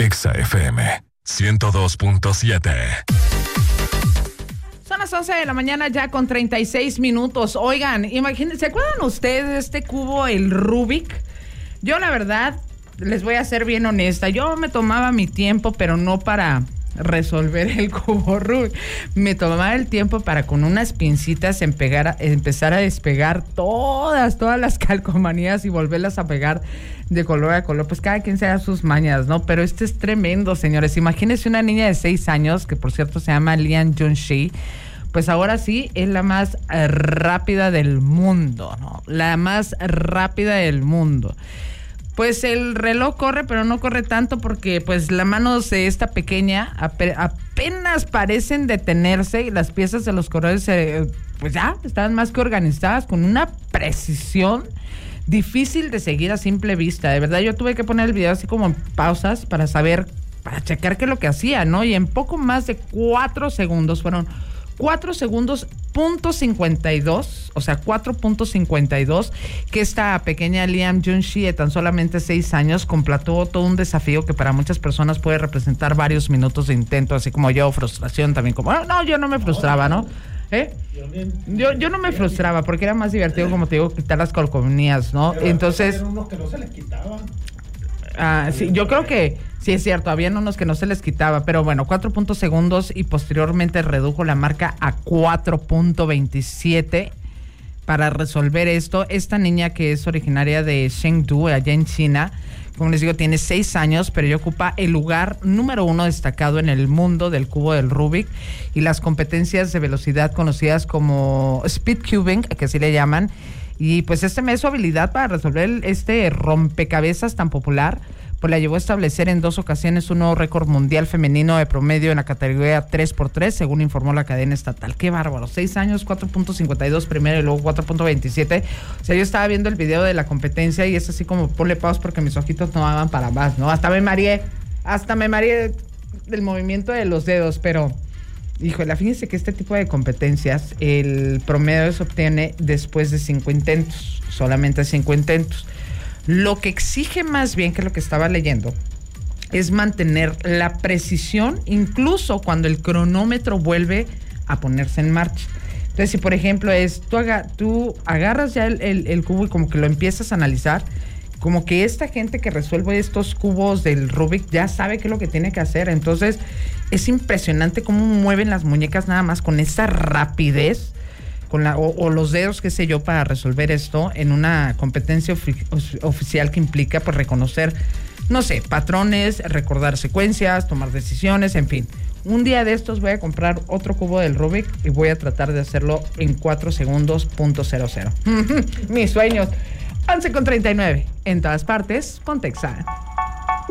Exa FM 102.7. Son las 11 de la mañana ya con 36 minutos. Oigan, imagínense, ¿se acuerdan ustedes de este cubo, el Rubik? Yo la verdad, les voy a ser bien honesta, yo me tomaba mi tiempo, pero no para resolver el cubo Rubik. Me tomaba el tiempo para con unas pincitas empezar a despegar todas las calcomanías y volverlas a pegar de color a color. Pues cada quien se da sus mañas, ¿no? Pero este es tremendo, señores. Imagínense una niña de 6 años, que por cierto se llama Lian Junshi. Pues ahora sí es la más rápida del mundo, ¿no? La más rápida del mundo. Pues el reloj corre, pero no corre tanto porque pues las manos de esta pequeña apenas parecen detenerse y las piezas de los corredores pues ya están más que organizadas con una precisión difícil de seguir a simple vista. De verdad, yo tuve que poner el video así como en pausas para checar qué es lo que hacía, ¿no? Y en poco más de 4 segundos, fueron 4 segundos, .52, o sea, 4.52, que esta pequeña Liam Junshi de tan solamente 6 años completó todo un desafío que para muchas personas puede representar varios minutos de intento, así como yo, frustración también, como, no, yo no me frustraba, ¿no? Yo no me frustraba porque era más divertido, como te digo, quitar las calcomanías, ¿no? Pero entonces... eran unos que no se les quitaban. Sí, yo creo que sí es cierto, habían unos que no se les quitaba, pero bueno, 4 segundos y posteriormente redujo la marca a 4.27 para resolver esto. Esta niña, que es originaria de Chengdu, allá en China, como les digo, tiene 6 años, pero ella ocupa el lugar número 1 destacado en el mundo del cubo del Rubik y las competencias de velocidad conocidas como speed cubing, que así le llaman. Y pues este mes su habilidad para resolver este rompecabezas tan popular, pues la llevó a establecer en 2 ocasiones un nuevo récord mundial femenino de promedio en la categoría 3x3, según informó la cadena estatal. ¡Qué bárbaro! 6 años, 4.52 primero y luego 4.27. O sea, yo estaba viendo el video de la competencia y es así como ponle pausa porque mis ojitos no daban para más, ¿no? Hasta me mareé del movimiento de los dedos, pero... Híjole, fíjense que este tipo de competencias, el promedio se obtiene después de 5 intentos, solamente 5 intentos. Lo que exige más bien, que lo que estaba leyendo, es mantener la precisión incluso cuando el cronómetro vuelve a ponerse en marcha. Entonces, si por ejemplo tú agarras ya el cubo y como que lo empiezas a analizar, como que esta gente que resuelve estos cubos del Rubik ya sabe qué es lo que tiene que hacer. Entonces, es impresionante cómo mueven las muñecas nada más con esa rapidez, o los dedos, qué sé yo, para resolver esto en una competencia oficial que implica pues reconocer, no sé, patrones, recordar secuencias, tomar decisiones, en fin. Un día de estos voy a comprar otro cubo del Rubik y voy a tratar de hacerlo en 4 segundos, .00. Mis sueños. 11:39. En todas partes, ponte Exa.